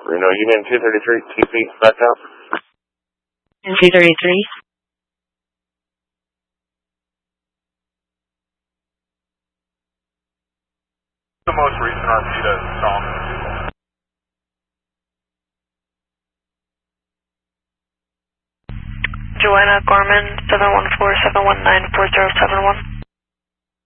Reno Union 233, TP, back up. 233. The most recent RP to Tom. Joanna Gorman, 714-719-4071.